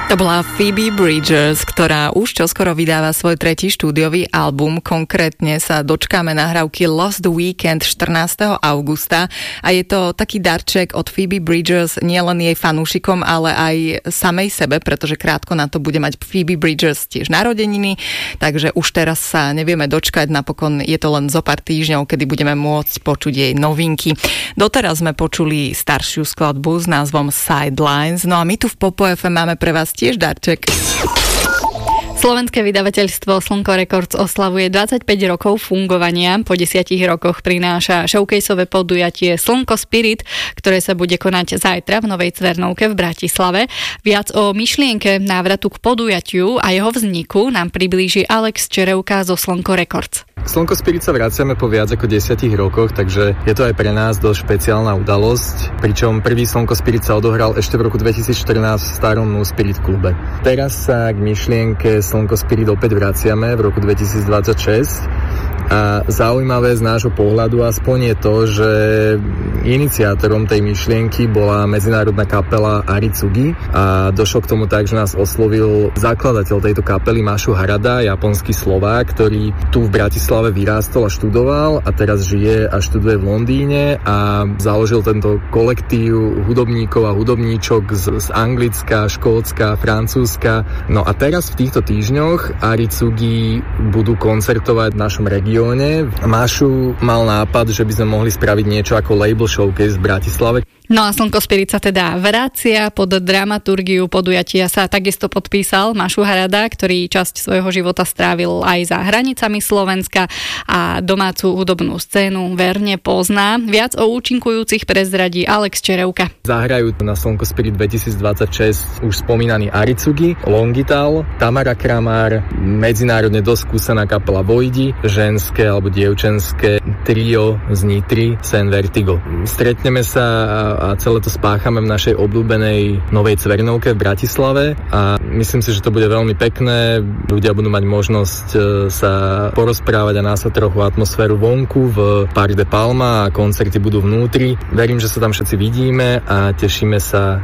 To bola Phoebe Bridgers, ktorá už čoskoro vydáva svoj tretí štúdiový album. Konkrétne sa dočkáme nahrávky Lost Weekend 14. augusta a je to taký darček od Phoebe Bridgers nielen jej fanúšikom, ale aj samej sebe, pretože krátko na to bude mať Phoebe Bridgers tiež narodeniny, takže už teraz sa nevieme dočkať, napokon je to len zo pár týždňov, kedy budeme môcť počuť jej novinky. Doteraz sme počuli staršiu skladbu s názvom Sidelines, no a my tu v Popo FM máme pre vás tiež darček. Slovenské vydavateľstvo Slnko Records oslavuje 25 rokov fungovania. Po 10 rokoch prináša showcaseové podujatie Slnko Spirit, ktoré sa bude konať zajtra v Novej Cvernovke v Bratislave. Viac o myšlienke návratu k podujatiu a jeho vzniku nám priblíži Alex Čerevka zo Slnko Records. Slnko Spirit sa vraciame po viac ako 10 rokoch, takže je to aj pre nás dosť špeciálna udalosť, pričom prvý Slnko Spirit sa odohral ešte v roku 2014 v starom No Spirit klube. Teraz sa k myšlienke Slnko Spirit opäť vraciame v roku 2026 a zaujímavé z nášho pohľadu aspoň je to, že iniciátorom tej myšlienky bola medzinárodná kapela Aritsugi a došlo k tomu tak, že nás oslovil zakladateľ tejto kapely Mashu Harada, japonský Slovák, ktorý tu v Bratislave vyrástol a študoval a teraz žije a študuje v Londýne a založil tento kolektív hudobníkov a hudobníčok z Anglicka, Škótska, Francúzska. No a teraz v týchto týždňoch Aritsugi budú koncertovať v našom regióne. Mashu mal nápad, že by sme mohli spraviť niečo ako label showcase v Bratislave. No a Slnko Spirit sa teda vracia, pod dramaturgiu podujatia sa takisto podpísal Mashu Harada, ktorý časť svojho života strávil aj za hranicami Slovenska a domácu hudobnú scénu verne pozná. Viac o účinkujúcich prezradí Alex Čerevka. Zahrajú na Slnko Spirit 2026 už spomínaný Aritsugi, Longital, Tamara Kramár, medzinárodne dosť skúsená kapela Vojdi, ženské alebo dievčenské trio z Nitry, Sen Vertigo. Stretneme sa a celé to spáchame v našej obľúbenej Novej Cvernovke v Bratislave a myslím si, že to bude veľmi pekné. Ľudia budú mať možnosť sa porozprávať a násať trochu atmosféru vonku v Parc de Palma a koncerty budú vnútri. Verím, že sa tam všetci vidíme a tešíme sa.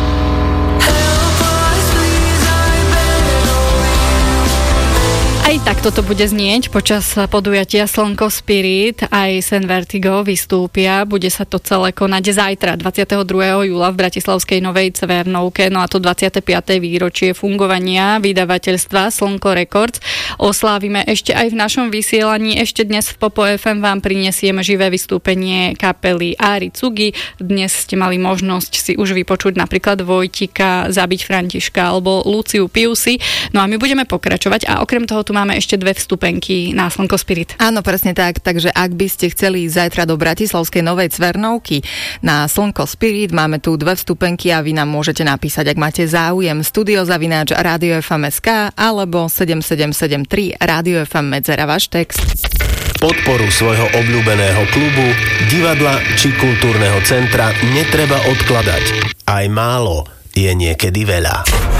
Aj takto to bude znieť počas podujatia Slnko Spirit. Aj Sen Vertigo vystúpia. Bude sa to celé konať zajtra, 22. júla v bratislavskej Novej Cvernovke. No a to 25. výročie fungovania vydavateľstva Slnko Records oslávime ešte aj v našom vysielaní. Ešte dnes v Popo FM vám prinesieme živé vystúpenie kapely Aritsugi. Dnes ste mali možnosť si už vypočuť napríklad Vojtika, Zabiť Františka alebo Luciu Piusi. No a my budeme pokračovať a okrem toho tu máme ešte dve vstupenky na Slnko Spirit. Áno, presne tak, takže ak by ste chceli ísť zajtra do bratislavskej Novej Cvernovky na Slnko Spirit, máme tu dve vstupenky a vy nám môžete napísať, ak máte záujem, studio@Radio FM.sk alebo 7773 Radio FM Medzera váš text. Podporu svojho obľúbeného klubu, divadla či kultúrneho centra netreba odkladať. Aj málo je niekedy veľa.